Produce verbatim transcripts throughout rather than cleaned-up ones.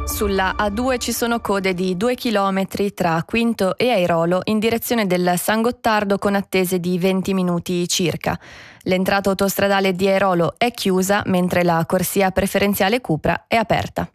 Sulla A due ci sono code di due chilometri tra Quinto e Airolo in direzione del San Gottardo con attese di venti minuti circa. L'entrata autostradale di Airolo è chiusa mentre la corsia preferenziale Cupra è aperta.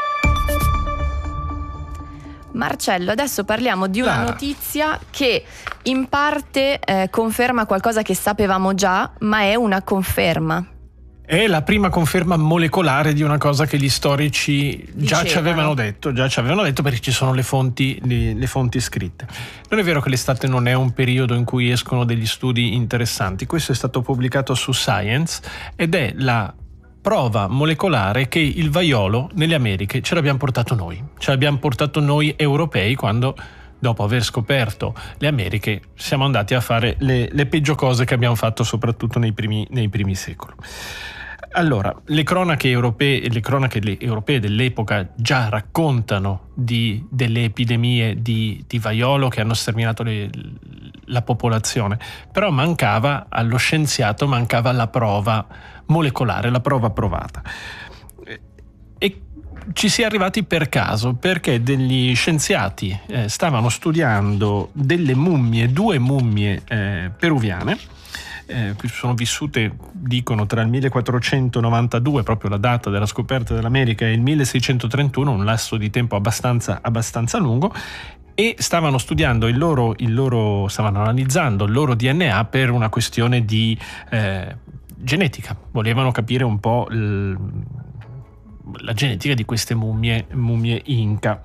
Marcello, adesso parliamo di una Clara. notizia che in parte eh, conferma qualcosa che sapevamo già, ma è una conferma. È la prima conferma molecolare di una cosa che gli storici già Dicevano. ci avevano detto, già ci avevano detto perché ci sono le fonti, le, le fonti scritte. Non è vero che l'estate non è un periodo in cui escono degli studi interessanti. Questo è stato pubblicato su Science ed è la prova molecolare che il vaiolo nelle Americhe ce l'abbiamo portato noi. Ce l'abbiamo portato noi europei quando, dopo aver scoperto le Americhe, siamo andati a fare le, le peggio cose che abbiamo fatto soprattutto nei primi, nei primi secoli. Allora, le cronache europee, le cronache europee dell'epoca già raccontano di, delle epidemie di, di vaiolo che hanno sterminato le, la popolazione, però mancava allo scienziato, mancava la prova molecolare, la prova provata. E ci si è arrivati per caso, perché degli scienziati eh, stavano studiando delle mummie, due mummie eh, peruviane, eh, che sono vissute, dicono, tra il millequattrocentonovantadue, proprio la data della scoperta dell'America, e il milleseicentotrentuno, un lasso di tempo abbastanza, abbastanza lungo, e stavano studiando il loro, il loro, stavano analizzando il loro D N A per una questione di eh, genetica. Volevano capire un po' il, la genetica di queste mummie, mummie Inca.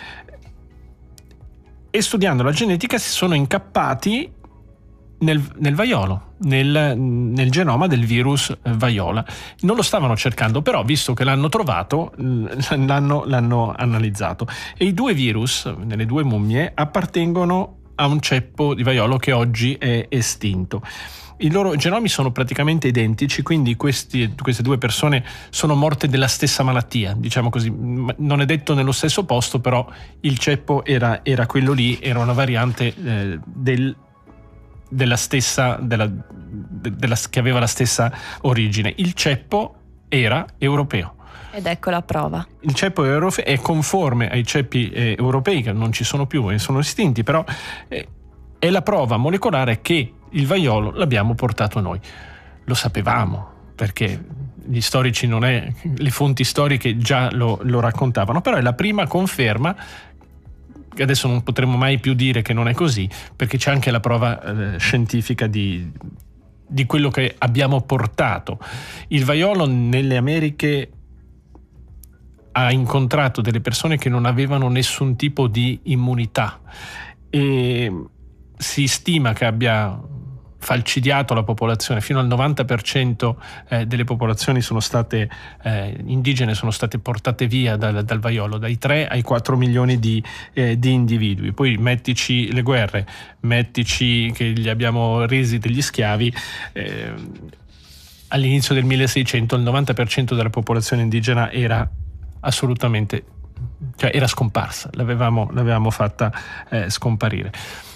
E studiando la genetica si sono incappati nel, nel vaiolo, nel, nel genoma del virus vaiola. Non lo stavano cercando, però visto che l'hanno trovato, l'hanno, l'hanno analizzato. E i due virus, nelle due mummie, appartengono a un ceppo di vaiolo che oggi è estinto. I loro genomi sono praticamente identici, quindi questi, queste due persone sono morte della stessa malattia, diciamo così. Non è detto nello stesso posto, però il ceppo era, era quello lì, era una variante eh, del, della stessa, della, della, che aveva la stessa origine. Il ceppo era europeo. Ed ecco la prova. Il ceppo europeo è conforme ai ceppi eh, europei, che non ci sono più e sono estinti, però eh, è la prova molecolare che il vaiolo l'abbiamo portato noi. Lo sapevamo, perché gli storici non è, le fonti storiche già lo, lo raccontavano, però è la prima conferma, che adesso non potremo mai più dire che non è così, perché c'è anche la prova eh, scientifica di, di quello che abbiamo portato. Il vaiolo nelle Americhe ha incontrato delle persone che non avevano nessun tipo di immunità e si stima che abbia falcidiato la popolazione. Fino al novanta per cento eh, delle popolazioni sono state eh, indigene sono state portate via dal, dal vaiolo, dai tre ai quattro milioni di, eh, di individui. Poi mettici le guerre, mettici che li abbiamo resi degli schiavi. eh, all'inizio del milleseicento il novanta per cento della popolazione indigena era assolutamente, cioè era scomparsa, l'avevamo, l'avevamo fatta eh, scomparire.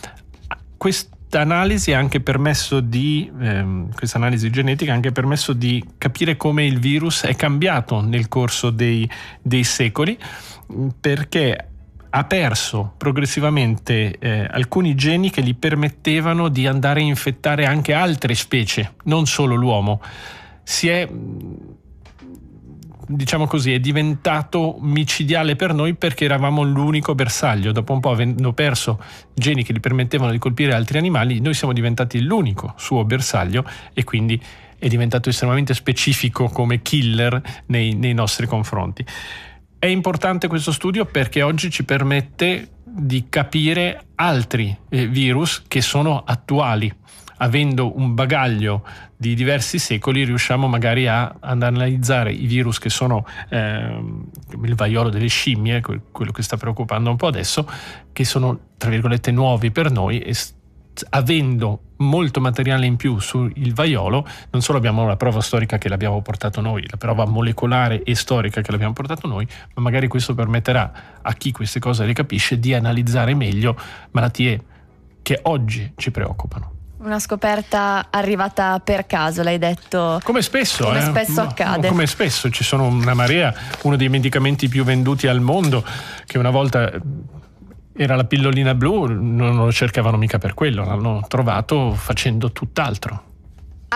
Questa analisi ha anche permesso di, ehm, questa analisi genetica ha anche permesso di capire come il virus è cambiato nel corso dei, dei secoli, perché ha perso progressivamente eh, alcuni geni che gli permettevano di andare a infettare anche altre specie, non solo l'uomo. Si è, diciamo così, è diventato micidiale per noi perché eravamo l'unico bersaglio. Dopo un po', avendo perso geni che gli permettevano di colpire altri animali, noi siamo diventati l'unico suo bersaglio e quindi è diventato estremamente specifico come killer nei, nei nostri confronti. È importante questo studio perché oggi ci permette di capire altri eh, virus che sono attuali. Avendo un bagaglio di diversi secoli riusciamo magari a, ad analizzare i virus che sono eh, il vaiolo delle scimmie, quello che sta preoccupando un po' adesso, che sono tra virgolette nuovi per noi, e avendo molto materiale in più sul vaiolo non solo abbiamo la prova storica che l'abbiamo portato noi, la prova molecolare e storica che l'abbiamo portato noi, ma magari questo permetterà a chi queste cose le capisce di analizzare meglio malattie che oggi ci preoccupano. Una scoperta arrivata per caso, l'hai detto. Come spesso, come eh? spesso accade. Come spesso, ci sono una marea, uno dei medicamenti più venduti al mondo, che una volta era la pillolina blu, non lo cercavano mica per quello, l'hanno trovato facendo tutt'altro.